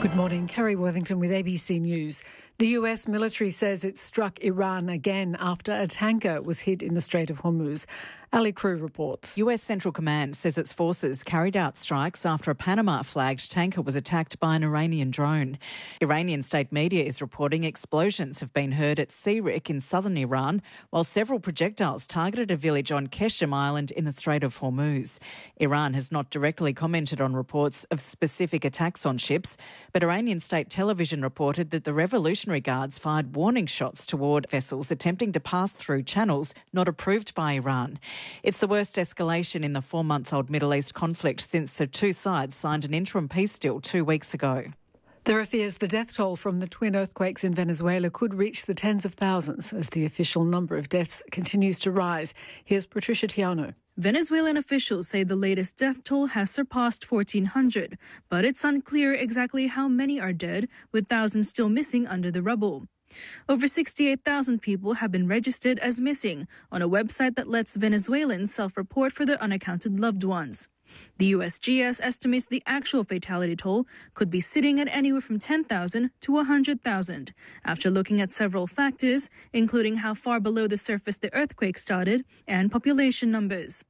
Good morning, Kerry Worthington with ABC News. The US military says it struck Iran again after a tanker was hit in the Strait of Hormuz. Ali Crew reports. US Central Command says its forces carried out strikes after a Panama-flagged tanker was attacked by an Iranian drone. Iranian state media is reporting explosions have been heard at Sirik in southern Iran, while several projectiles targeted a village on Keshem Island in the Strait of Hormuz. Iran has not directly commented on reports of specific attacks on ships, but Iranian state television reported that the Revolutionary Guards fired warning shots toward vessels attempting to pass through channels not approved by Iran. It's the worst escalation in the 4-month-old Middle East conflict since the two sides signed an interim peace deal 2 weeks ago. There are fears the death toll from the twin earthquakes in Venezuela could reach the tens of thousands as the official number of deaths continues to rise. Here's Patricia Tiano. Venezuelan officials say the latest death toll has surpassed 1,400, but it's unclear exactly how many are dead, with thousands still missing under the rubble. Over 68,000 people have been registered as missing on a website that lets Venezuelans self-report for their unaccounted loved ones. The USGS estimates the actual fatality toll could be sitting at anywhere from 10,000 to 100,000 after looking at several factors, including how far below the surface the earthquake started and population numbers.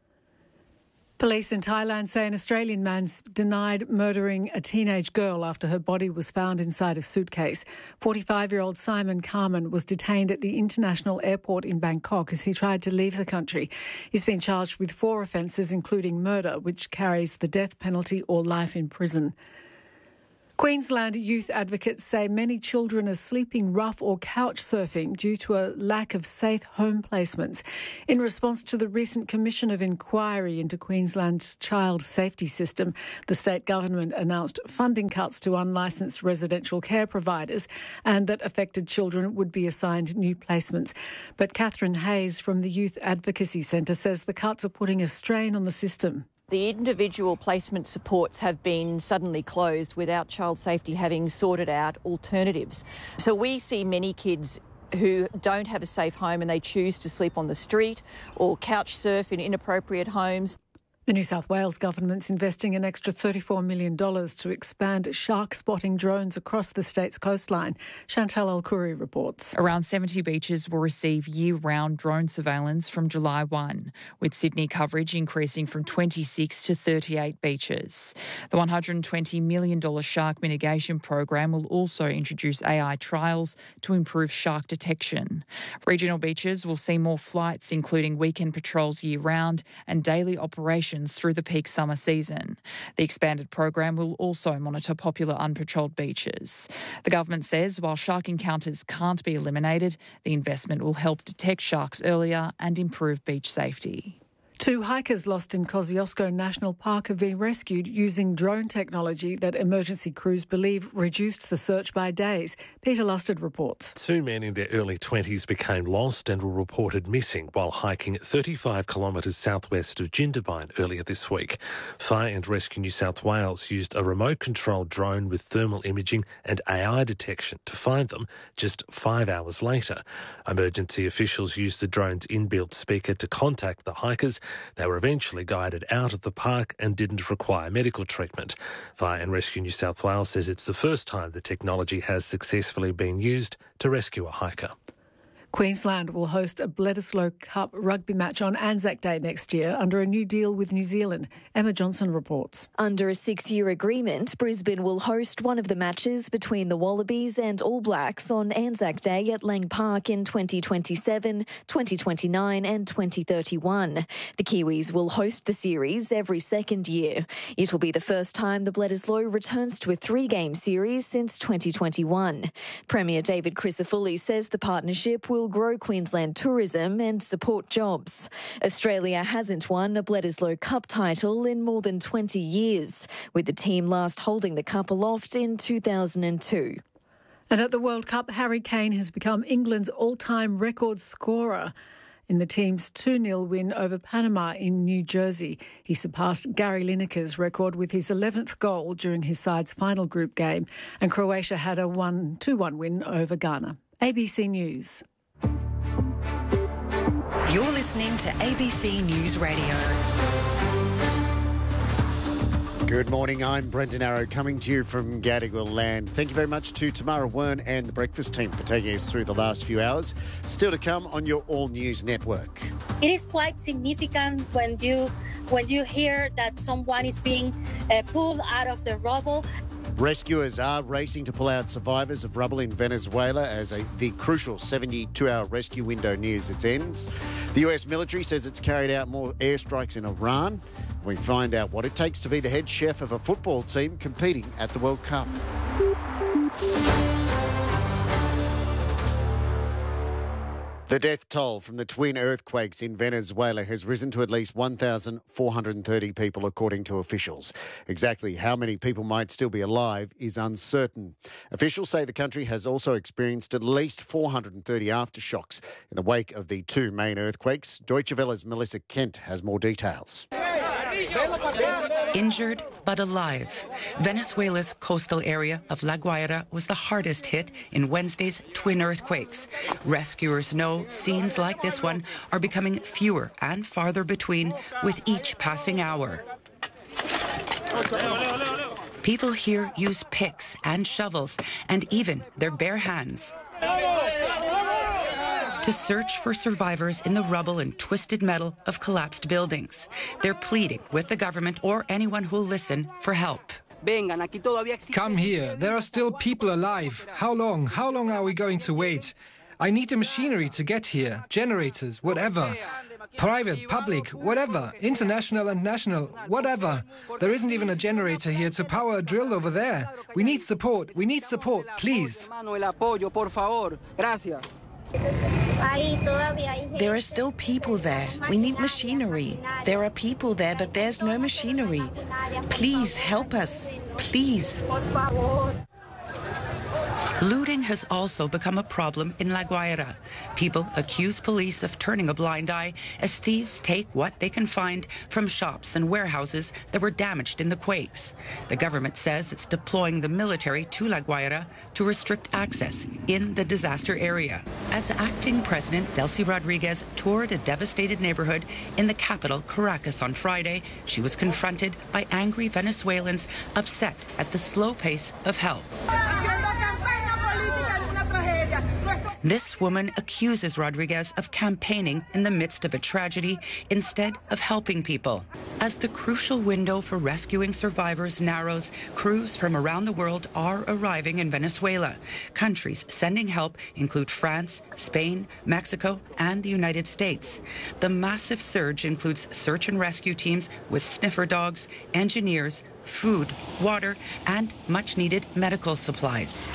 Police in Thailand say an Australian man's denied murdering a teenage girl after her body was found inside a suitcase. 45-year-old Simon Carman was detained at the international airport in Bangkok as he tried to leave the country. He's been charged with 4 offences, including murder, which carries the death penalty or life in prison. Queensland youth advocates say many children are sleeping rough or couch surfing due to a lack of safe home placements. In response to the recent Commission of Inquiry into Queensland's child safety system, the state government announced funding cuts to unlicensed residential care providers and that affected children would be assigned new placements. But Catherine Hayes from the Youth Advocacy Centre says the cuts are putting a strain on the system. The individual placement supports have been suddenly closed without child safety having sorted out alternatives. So we see many kids who don't have a safe home and they choose to sleep on the street or couch surf in inappropriate homes. The New South Wales government's investing an extra $34 million to expand shark spotting drones across the state's coastline. Chantal El-Khoury reports. Around 70 beaches will receive year-round drone surveillance from July 1, with Sydney coverage increasing from 26 to 38 beaches. The $120 million shark mitigation program will also introduce AI trials to improve shark detection. Regional beaches will see more flights, including weekend patrols year-round and daily operations through the peak summer season. The expanded program will also monitor popular unpatrolled beaches. The government says while shark encounters can't be eliminated, the investment will help detect sharks earlier and improve beach safety. 2 hikers lost in Kosciuszko National Park have been rescued using drone technology that emergency crews believe reduced the search by days. Peter Lustard reports. 2 men in their early 20s became lost and were reported missing while hiking 35 kilometres southwest of Jindabyne earlier this week. Fire and Rescue New South Wales used a remote-controlled drone with thermal imaging and AI detection to find them just 5 hours later. Emergency officials used the drone's inbuilt speaker to contact the hikers. They were eventually guided out of the park and didn't require medical treatment. Fire and Rescue New South Wales says it's the first time the technology has successfully been used to rescue a hiker. Queensland will host a Bledisloe Cup rugby match on Anzac Day next year under a new deal with New Zealand. Emma Johnson reports. Under a 6-year agreement, Brisbane will host one of the matches between the Wallabies and All Blacks on Anzac Day at Lang Park in 2027, 2029 and 2031. The Kiwis will host the series every second year. It will be the first time the Bledisloe returns to a 3-game series since 2021. Premier David Crisafulli says the partnership will grow Queensland tourism and support jobs. Australia hasn't won a Bledisloe Cup title in more than 20 years, with the team last holding the cup aloft in 2002. And at the World Cup, Harry Kane has become England's all-time record scorer in the team's 2-0 win over Panama in New Jersey. He surpassed Gary Lineker's record with his 11th goal during his side's final group game, and Croatia had a 2-1 win over Ghana. ABC News. You're listening to ABC News Radio. Good morning, I'm Brendan Arrow coming to you from Gadigal Land. Thank you very much to Tamara Wern and the Breakfast team for taking us through the last few hours. Still to come on your All News network. It is quite significant when you hear that someone is being pulled out of the rubble. Rescuers are racing to pull out survivors of rubble in Venezuela as the crucial 72-hour rescue window nears its ends. The US military says it's carried out more airstrikes in Iran. We find out what it takes to be the head chef of a football team competing at the World Cup. The death toll from the twin earthquakes in Venezuela has risen to at least 1,430 people, according to officials. Exactly how many people might still be alive is uncertain. Officials say the country has also experienced at least 430 aftershocks in the wake of the two main earthquakes. Deutsche Welle's Melissa Kent has more details. Injured but alive. Venezuela's coastal area of La Guaira was the hardest hit in Wednesday's twin earthquakes. Rescuers know scenes like this one are becoming fewer and farther between with each passing hour. People here use picks and shovels and even their bare hands to search for survivors in the rubble and twisted metal of collapsed buildings. They're pleading with the government or anyone who'll listen for help. Come here. There are still people alive. How long? How long are we going to wait? I need the machinery to get here. Generators, whatever. Private, public, whatever. International and national, whatever. There isn't even a generator here to power a drill over there. We need support. We need support, please. There are still people there. We need machinery. There are people there, but there's no machinery. Please help us. Please. Looting has also become a problem in La Guaira. People accuse police of turning a blind eye as thieves take what they can find from shops and warehouses that were damaged in the quakes. The government says it's deploying the military to La Guaira to restrict access in the disaster area. As acting president Delcy Rodriguez toured a devastated neighborhood in the capital, Caracas, on Friday, she was confronted by angry Venezuelans upset at the slow pace of help. This woman accuses Rodriguez of campaigning in the midst of a tragedy instead of helping people. As the crucial window for rescuing survivors narrows, crews from around the world are arriving in Venezuela. Countries sending help include France, Spain, Mexico, and the United States. The massive surge includes search and rescue teams with sniffer dogs, engineers, food, water, and much-needed medical supplies.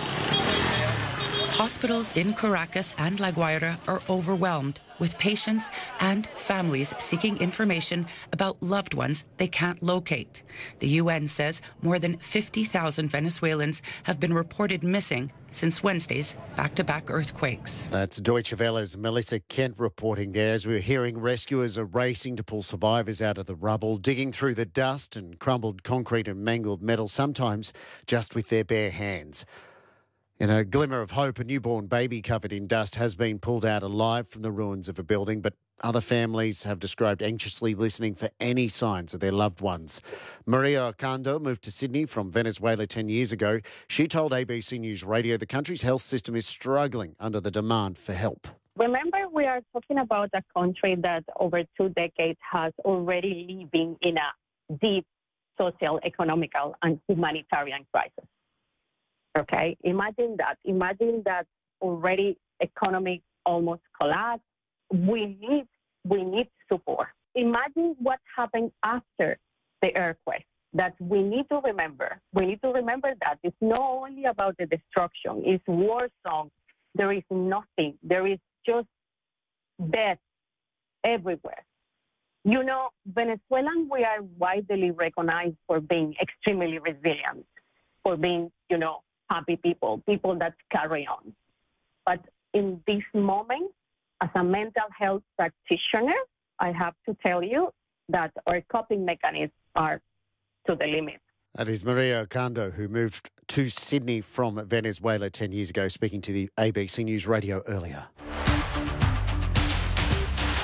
Hospitals in Caracas and La Guaira are overwhelmed with patients and families seeking information about loved ones they can't locate. The UN says more than 50,000 Venezuelans have been reported missing since Wednesday's back-to-back earthquakes. That's Deutsche Welle's Melissa Kent reporting there. As we were hearing, rescuers are racing to pull survivors out of the rubble, digging through the dust and crumbled concrete and mangled metal, sometimes just with their bare hands. In a glimmer of hope, a newborn baby covered in dust has been pulled out alive from the ruins of a building, but other families have described anxiously listening for any signs of their loved ones. Maria Ocando moved to Sydney from Venezuela 10 years ago. She told ABC News Radio the country's health system is struggling under the demand for help. Remember, we are talking about a country that over 2 decades has already living in a deep social, economical, and humanitarian crisis. Okay, imagine that. Imagine that already economy almost collapsed. We need support. Imagine what happened after the earthquake. That we need to remember. We need to remember that it's not only about the destruction. It's war zone. There is nothing. There is just death everywhere. You know, Venezuelans, we are widely recognized for being extremely resilient, for being, happy people that carry on. But in this moment, as a mental health practitioner, I have to tell you that our coping mechanisms are to the limit. That is Maria Ocando, who moved to Sydney from Venezuela 10 years ago, speaking to the ABC News Radio earlier.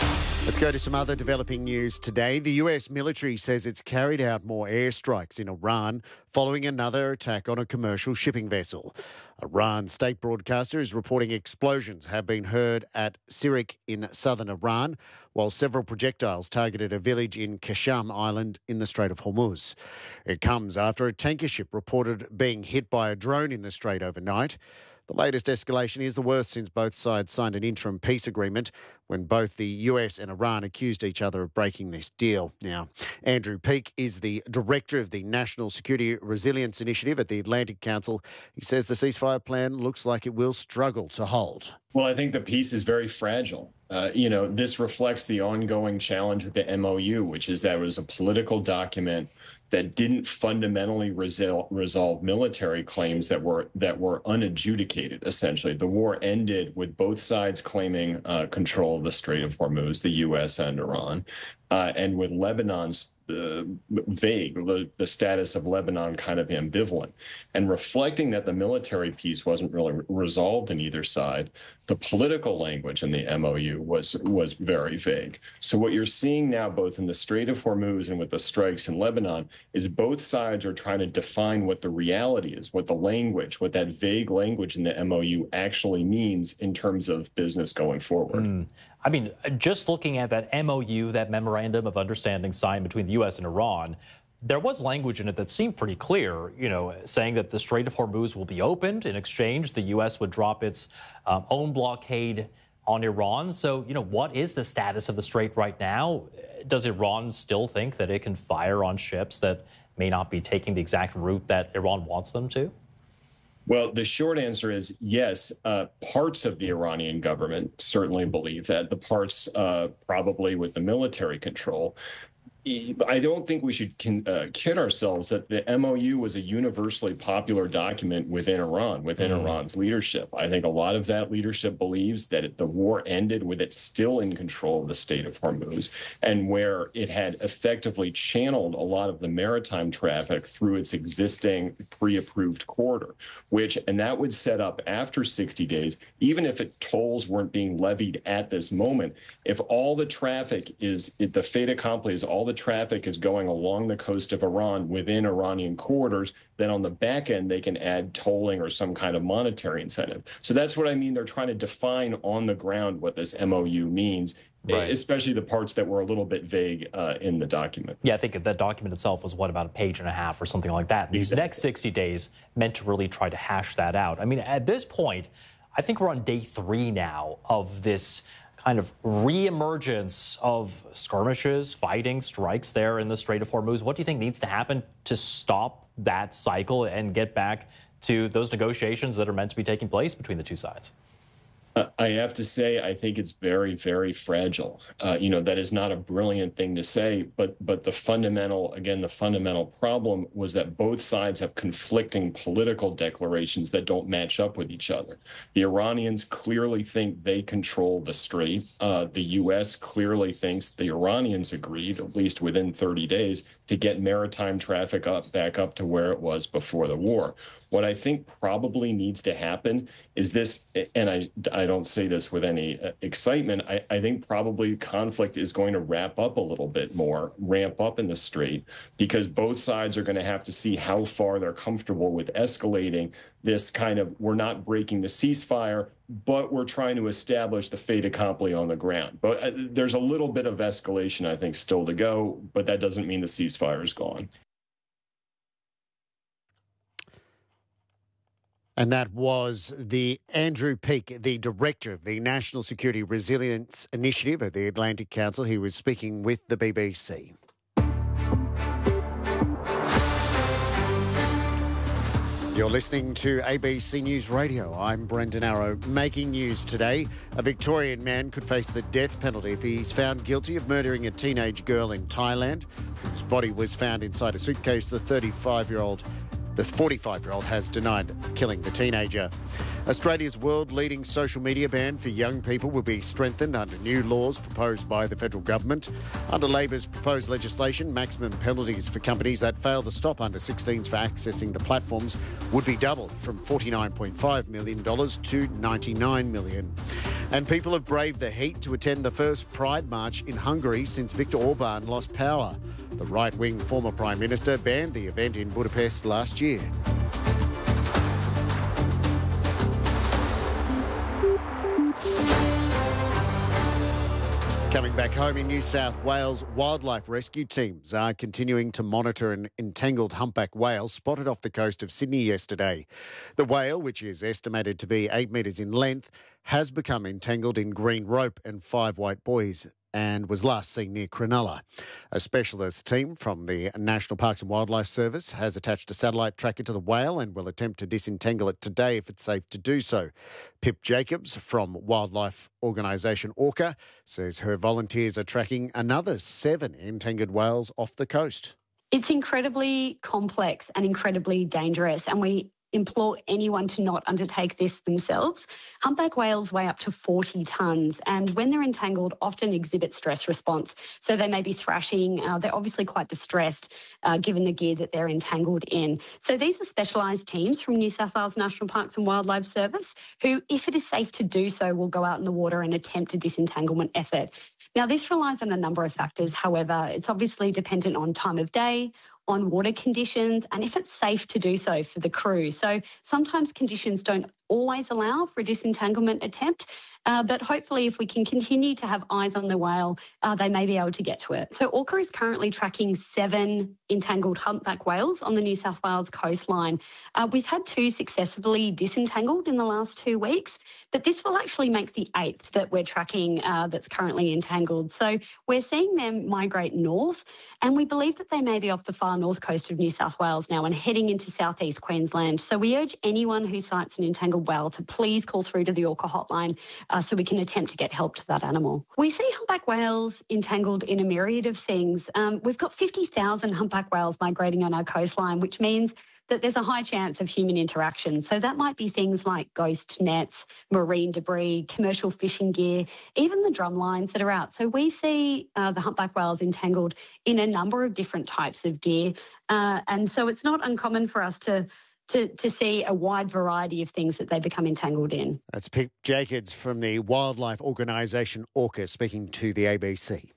Let's go to some other developing news today. The US military says it's carried out more airstrikes in Iran following another attack on a commercial shipping vessel. Iran's state broadcaster is reporting explosions have been heard at Sirik in southern Iran, while several projectiles targeted a village in Kasham Island in the Strait of Hormuz. It comes after a tanker ship reported being hit by a drone in the strait overnight. The latest escalation is the worst since both sides signed an interim peace agreement when both the US and Iran accused each other of breaking this deal. Now, Andrew Peake is the director of the National Security Resilience Initiative at the Atlantic Council. He says the ceasefire plan looks like it will struggle to hold. Well, I think the peace is very fragile. This reflects the ongoing challenge with the MOU, which is that it was a political document that didn't fundamentally resolve military claims that were unadjudicated, essentially. The war ended with both sides claiming control of the Strait of Hormuz, the U.S. and Iran, and with Lebanon's vague, the status of Lebanon kind of ambivalent, and reflecting that the military piece wasn't really resolved in either side. The political language in the MOU was very vague. So what you're seeing now, both in the Strait of Hormuz and with the strikes in Lebanon, is both sides are trying to define what the reality is, what the language, what that vague language in the MOU actually means in terms of business going forward. I mean, just looking at that MOU, that Memorandum of Understanding signed between the U.S. and Iran, there was language in it that seemed pretty clear, saying that the Strait of Hormuz will be opened. In exchange, the U.S. would drop its own blockade on Iran. So, what is the status of the strait right now? Does Iran still think that it can fire on ships that may not be taking the exact route that Iran wants them to? Well, the short answer is yes. Parts of the Iranian government certainly believe that. The parts probably with the military control. I don't think we should kid ourselves that the MOU was a universally popular document within Iran, within Iran's leadership. I think a lot of that leadership believes that the war ended with it still in control of the Strait of Hormuz, and where it had effectively channeled a lot of the maritime traffic through its existing pre-approved corridor, and that would set up after 60 days, even if tolls weren't being levied at this moment, if all the traffic the fait accompli is all the traffic is going along the coast of Iran within Iranian corridors, then on the back end, they can add tolling or some kind of monetary incentive. So that's what I mean. They're trying to define on the ground what this MOU means, right, especially the parts that were a little bit vague in the document. Yeah, I think that document itself was, about a page and a half or something like that. These next 60 days meant to really try to hash that out. I mean, at this point, I think we're on day 3 now of this kind of re-emergence of skirmishes, fighting, strikes there in the Strait of Hormuz. What do you think needs to happen to stop that cycle and get back to those negotiations that are meant to be taking place between the two sides? I have to say, I think it's very, very fragile. That is not a brilliant thing to say, but the fundamental problem was that both sides have conflicting political declarations that don't match up with each other. The Iranians clearly think they control the strait. The U.S. clearly thinks the Iranians agreed, at least within 30 days, to get maritime traffic back up to where it was before the war. What I think probably needs to happen is this, and I don't say this with any excitement, I think probably conflict is going to wrap up a little bit more, ramp up in the strait, because both sides are going to have to see how far they're comfortable with escalating this kind of, we're not breaking the ceasefire, but we're trying to establish the fait accompli on the ground. But there's a little bit of escalation, I think, still to go, but that doesn't mean the ceasefire is gone. And that was the Andrew Peake, the director of the National Security Resilience Initiative at the Atlantic Council. He was speaking with the BBC. You're listening to ABC News Radio. I'm Brendan Arrow. Making news today, a Victorian man could face the death penalty if he's found guilty of murdering a teenage girl in Thailand, whose body was found inside a suitcase. The 45-year-old has denied killing the teenager. Australia's world-leading social media ban for young people will be strengthened under new laws proposed by the federal government. Under Labor's proposed legislation, maximum penalties for companies that fail to stop under-16s for accessing the platforms would be doubled from $49.5 million to $99 million. And people have braved the heat to attend the first Pride March in Hungary since Viktor Orban lost power. The right-wing former Prime Minister banned the event in Budapest last year. Coming back home in New South Wales, wildlife rescue teams are continuing to monitor an entangled humpback whale spotted off the coast of Sydney yesterday. The whale, which is estimated to be 8 metres in length, has become entangled in green rope and 5 white buoys and was last seen near Cronulla. A specialist team from the National Parks and Wildlife Service has attached a satellite tracker to the whale and will attempt to disentangle it today if it's safe to do so. Pip Jacobs from wildlife organisation Orca says her volunteers are tracking another 7 entangled whales off the coast. It's incredibly complex and incredibly dangerous, and we implore anyone to not undertake this themselves. Humpback whales weigh up to 40 tonnes, and when they're entangled, often exhibit stress response. So they may be thrashing. They're obviously quite distressed given the gear that they're entangled in. So these are specialised teams from New South Wales National Parks and Wildlife Service who, if it is safe to do so, will go out in the water and attempt a disentanglement effort. Now, this relies on a number of factors. However, it's obviously dependent on time of day, on water conditions, and if it's safe to do so for the crew. So sometimes conditions don't always allow for a disentanglement attempt, but hopefully if we can continue to have eyes on the whale, they may be able to get to it. So Orca is currently tracking 7 entangled humpback whales on the New South Wales coastline. We've had 2 successfully disentangled in the last 2 weeks, but this will actually make the 8th that we're tracking that's currently entangled. So we're seeing them migrate north, and we believe that they may be off the far north coast of New South Wales now and heading into southeast Queensland. So we urge anyone who sights an entangled whale to please call through to the Orca hotline so we can attempt to get help to that animal. We see humpback whales entangled in a myriad of things. We've got 50,000 humpback whales migrating on our coastline, which means that there's a high chance of human interaction. So that might be things like ghost nets, marine debris, commercial fishing gear, even the drum lines that are out. So we see the humpback whales entangled in a number of different types of gear. And so it's not uncommon for us to see a wide variety of things that they become entangled in. That's Pip Jacobs from the wildlife organisation Orca speaking to the ABC.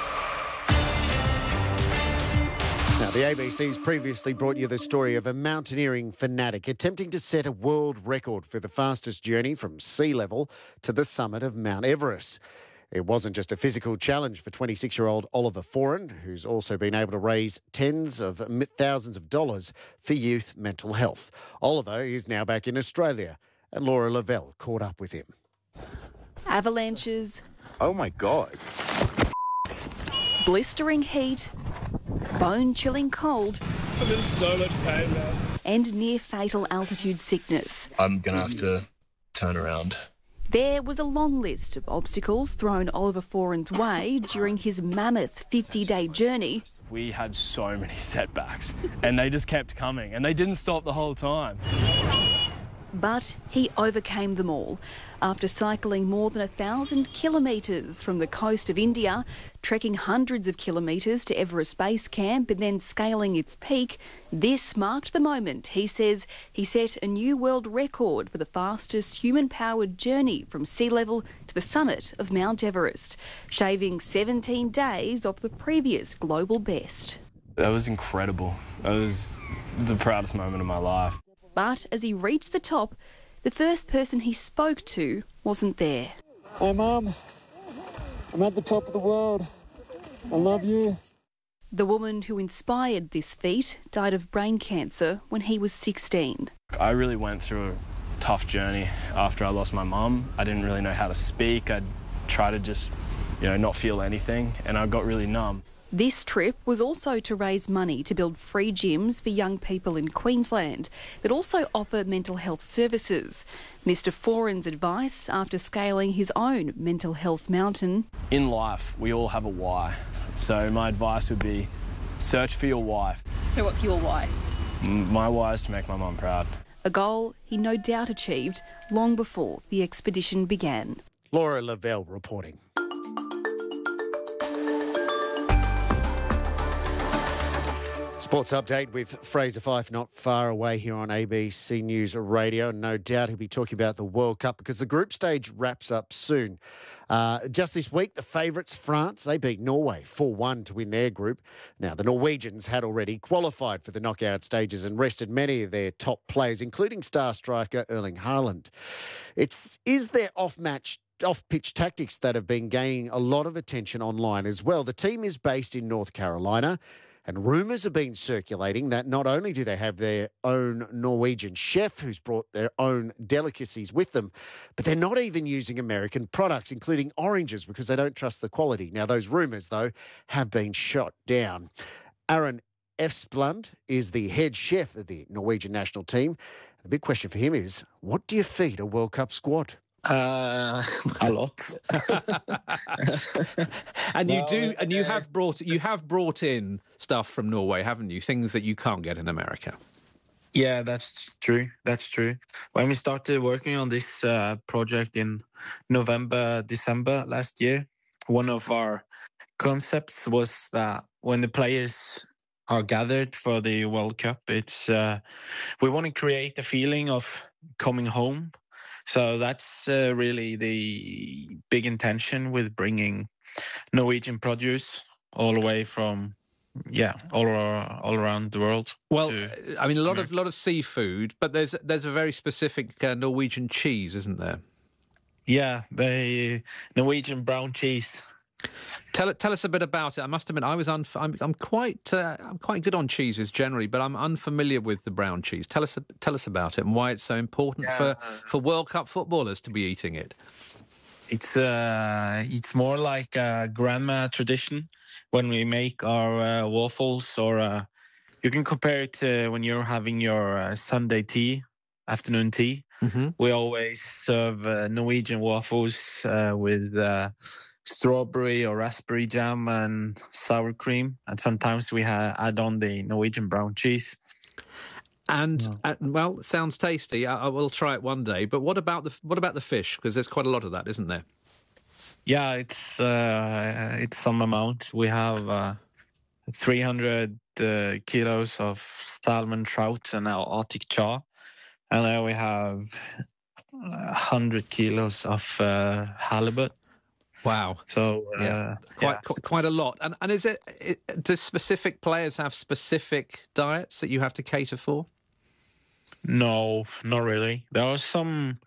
Now, the ABC's previously brought you the story of a mountaineering fanatic attempting to set a world record for the fastest journey from sea level to the summit of Mount Everest. It wasn't just a physical challenge for 26-year-old Oliver Foran, who's also been able to raise tens of thousands of dollars for youth mental health. Oliver is now back in Australia, and Laura Lavelle caught up with him. Avalanches. Oh my God. Blistering heat. Bone-chilling cold. I'm in so much pain now. And near-fatal altitude sickness. I'm going to have to turn around. There was a long list of obstacles thrown Oliver Foran's way during his mammoth 50-day journey. We had so many setbacks and they just kept coming and they didn't stop the whole time. But he overcame them all. After cycling more than 1,000 kilometres from the coast of India, trekking hundreds of kilometres to Everest Base Camp and then scaling its peak, this marked the moment, he says, he set a new world record for the fastest human-powered journey from sea level to the summit of Mount Everest, shaving 17 days off the previous global best. That was incredible. That was the proudest moment of my life. But as he reached the top, the first person he spoke to wasn't there. Hi, Mum. I'm at the top of the world. I love you. The woman who inspired this feat died of brain cancer when he was 16. I really went through a tough journey after I lost my mum. I didn't really know how to speak. I'd try to just, not feel anything, and I got really numb. This trip was also to raise money to build free gyms for young people in Queensland, but also offer mental health services. Mr. Foran's advice after scaling his own mental health mountain. In life, we all have a why. So my advice would be search for your why. So what's your why? My why is to make my mum proud. A goal he no doubt achieved long before the expedition began. Laura Lavelle reporting. Sports update with Fraser Fyfe not far away here on ABC News Radio. No doubt he'll be talking about the World Cup because the group stage wraps up soon. Just this week, the favourites, France, they beat Norway 4-1 to win their group. Now, the Norwegians had already qualified for the knockout stages and rested many of their top players, including star striker Erling Haaland. Is there off-pitch tactics that have been gaining a lot of attention online as well? The team is based in North Carolina. And rumours have been circulating that not only do they have their own Norwegian chef who's brought their own delicacies with them, but they're not even using American products, including oranges, because they don't trust the quality. Now, those rumours, though, have been shot down. Aaron Esplund is the head chef of the Norwegian national team. The big question for him is, what do you feed a World Cup squad? A lot. And you have brought in stuff from Norway, haven't you? Things that you can't get in America. Yeah, that's true. When we started working on this project in November, December last year, one of our concepts was that when the players are gathered for the World Cup, it's we want to create a feeling of coming home. So that's really the big intention with bringing Norwegian produce all the way from, all around the world. Well, I mean, a lot of seafood, but there's a very specific Norwegian cheese, isn't there? Yeah, the Norwegian brown cheese. Tell us a bit about it. I must admit, I'm quite good on cheeses generally, but I'm unfamiliar with the brown cheese. Tell us about it and why it's so important for World Cup footballers to be eating it. It's more like a grandma tradition when we make our waffles, or you can compare it to when you're having your Sunday tea, afternoon tea. Mm-hmm. We always serve Norwegian waffles with strawberry or raspberry jam and sour cream, and sometimes we add on the Norwegian brown cheese. And well, sounds tasty. I will try it one day. But what about the fish? Because there's quite a lot of that, isn't there? Yeah, it's some amount. We have 300 kilos of salmon, trout, and our Arctic char, and then we have 100 kilos of halibut. Wow! So quite a lot. And is it? Do specific players have specific diets that you have to cater for? No, not really. There are some